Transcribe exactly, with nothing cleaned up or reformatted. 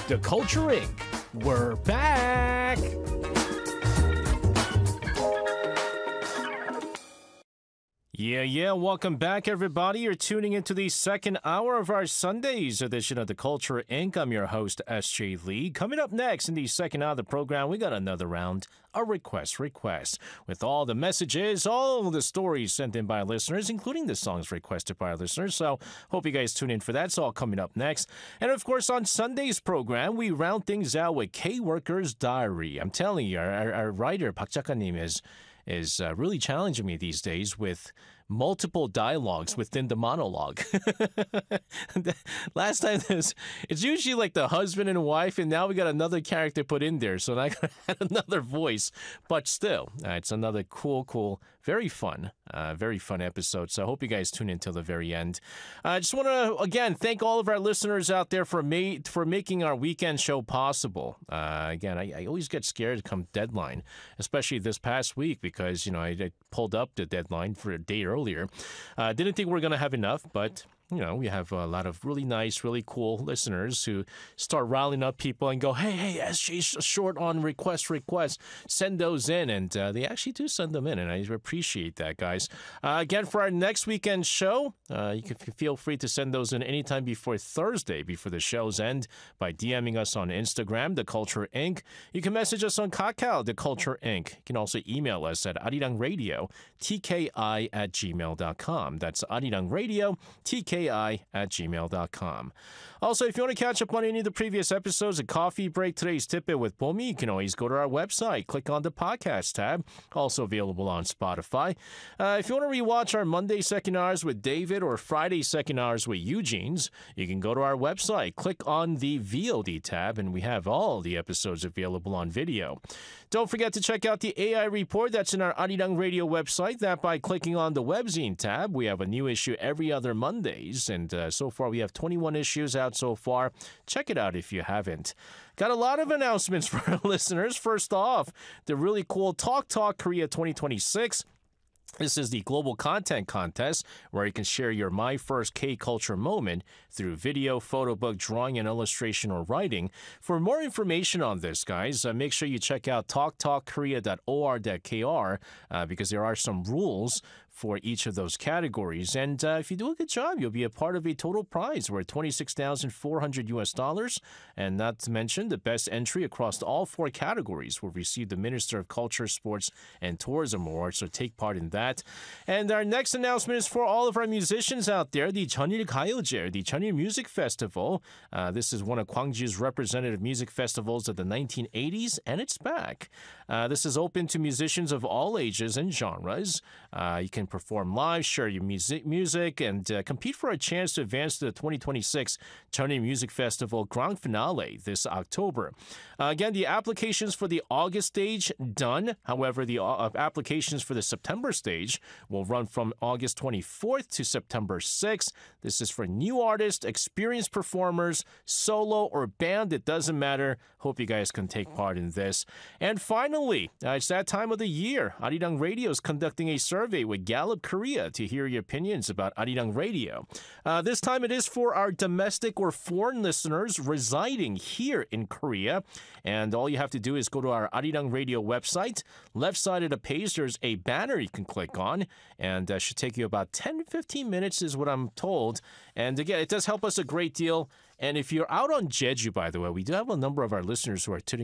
The Culture Incorporated. We're back! Yeah, yeah, welcome back, everybody. You're tuning into the second hour of our Sunday's edition of The Culture Incorporated. I'm your host, S J Lee. Coming up next in the second hour of the program, we got another round, a request request, with all the messages, all the stories sent in by our listeners, including the songs requested by our listeners. So hope you guys tune in for that. It's all coming up next. And of course, on Sunday's program, we round things out with K-Worker's Diary. I'm telling you, our, our, our writer, Park Jakanim, is... is uh, really challenging me these days with multiple dialogues within the monologue. Last time, this, it's usually like the husband and wife, and now we got another character put in there, so I got another voice. But still, uh, it's another cool, cool, very fun, uh, very fun episode. So I hope you guys tune in till the very end. I uh, just want to, again, thank all of our listeners out there for ma- for making our weekend show possible. Uh, again, I, I always get scared come deadline, especially this past week, because, you know, I, I pulled up the deadline for a day earlier. I uh, didn't think we were going to have enough, but you know, we have a lot of really nice, really cool listeners who start riling up people and go, hey, hey, S J's short on request requests. Send those in. And uh, they actually do send them in, and I appreciate that, guys. Uh, again, for our next weekend show, uh, you can f- feel free to send those in anytime before Thursday, before the show's end, by DMing us on Instagram, The Culture Incorporated. You can message us on Kakao, The Culture Incorporated. You can also email us at arirangradio, T K I at gmail dot com. That's arirangradio, T K I at gmail dot com. Also, if you want to catch up on any of the previous episodes of Coffee Break, Today's Tidbit with Bomi, you can always go to our website, click on the podcast tab, also available on Spotify. Uh, if you want to rewatch our Monday second hours with David or Friday second hours with Eugene's, you can go to our website, click on the V O D tab, and we have all the episodes available on video. Don't forget to check out the A I report that's in our Arirang Radio website. That by clicking on the webzine tab. We have a new issue every other Mondays, and uh, so far we have twenty-one issues out so far. Check it out if you haven't. Got a lot of announcements for our listeners. First off, the really cool Talk Talk Korea twenty twenty-six. This is the Global Content Contest, where you can share your My First K-Culture moment through video, photo book, drawing, and illustration or writing. For more information on this, guys, uh, make sure you check out talk talk korea dot org dot k r uh, because there are some rules for each of those categories. And uh, if you do a good job, you'll be a part of a total prize worth twenty-six thousand four hundred U S dollars. And not to mention, the best entry across all four categories will receive the Minister of Culture, Sports, and Tourism Award, so take part in that. And our next announcement is for all of our musicians out there, the Jeonnil Gayeolje, the Jeonnil Music Festival. Uh, this is one of Gwangju's representative music festivals of the nineteen eighties, and it's back. Uh, this is open to musicians of all ages and genres. Uh, you can perform live, share your music, music and uh, compete for a chance to advance to the twenty twenty-six Jeonnil Music Festival Grand Finale this October. Uh, again, the applications for the August stage done. However, the uh, applications for the September stage will run from August twenty-fourth to September sixth. This is for new artists, experienced performers, solo or band. It doesn't matter. Hope you guys can take part in this. And finally, uh, it's that time of the year. Arirang Radio is conducting a survey with Gallup Korea to hear your opinions about Arirang Radio. Uh, this time it is for our domestic or foreign listeners residing here in Korea. And all you have to do is go to our Arirang Radio website. Left side of the page, there's a banner you can click on. And that should take you about ten to fifteen minutes is what I'm told. And again, it does help us a great deal. And if you're out on Jeju, by the way, we do have a number of our listeners who are tuning